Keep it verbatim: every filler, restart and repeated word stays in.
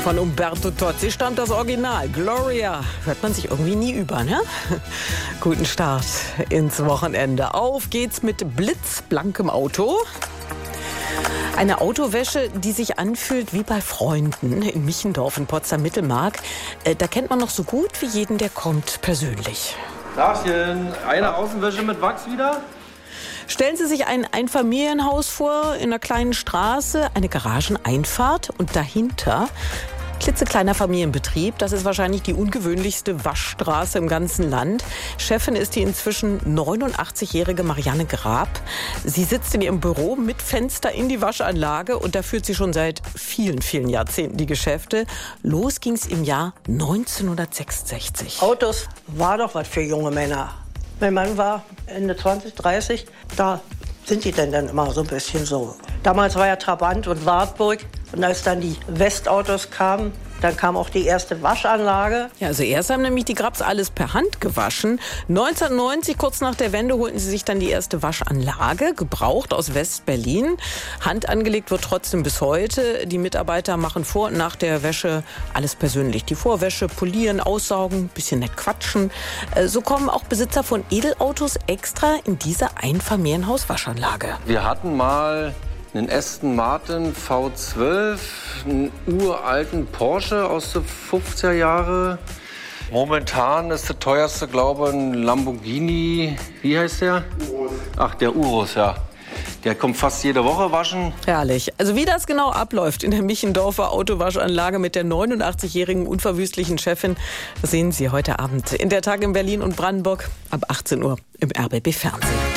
Von Umberto Tozzi stammt das Original. Gloria. Hört man sich irgendwie nie über, ne? Guten Start ins Wochenende. Auf geht's mit blitzblankem Auto. Eine Autowäsche, die sich anfühlt wie bei Freunden in Michendorf in Potsdam-Mittelmark. Da kennt man noch so gut wie jeden, der kommt, persönlich. Tagchen, eine Außenwäsche mit Wachs wieder? Stellen Sie sich ein Einfamilienhaus vor, in einer kleinen Straße, eine Garageneinfahrt und dahinter klitzekleiner Familienbetrieb. Das ist wahrscheinlich die ungewöhnlichste Waschstraße im ganzen Land. Chefin ist die inzwischen neunundachtzigjährige Marianne Grab. Sie sitzt in ihrem Büro mit Fenster in die Waschanlage und da führt sie schon seit vielen, vielen Jahrzehnten die Geschäfte. Los ging's im Jahr neunzehnhundertsechsundsechzig. Autos war doch was für junge Männer. Mein Mann war Ende zwanzig, dreißig, da sind die denn dann immer so ein bisschen so. Damals war ja Trabant und Wartburg und als dann die Westautos kamen, dann kam auch die erste Waschanlage. Ja, also erst haben nämlich die Grabs alles per Hand gewaschen. neunzehnhundertneunzig, kurz nach der Wende, holten sie sich dann die erste Waschanlage, gebraucht aus West-Berlin. Hand angelegt wird trotzdem bis heute. Die Mitarbeiter machen vor und nach der Wäsche alles persönlich. Die Vorwäsche, polieren, aussaugen, bisschen nett quatschen. So kommen auch Besitzer von Edelautos extra in diese Einfamilienhaus-Waschanlage. Wir hatten mal einen Aston Martin V zwölf, einen uralten Porsche aus den fünfziger Jahren. Momentan ist der teuerste, glaube ich, ein Lamborghini. Wie heißt der? Urus. Ach, der Urus, ja. Der kommt fast jede Woche waschen. Herrlich. Also wie das genau abläuft in der Michendorfer Autowaschanlage mit der neunundachtzigjährigen unverwüstlichen Chefin, das sehen Sie heute Abend in der Tag in Berlin und Brandenburg ab achtzehn Uhr im R B B Fernsehen.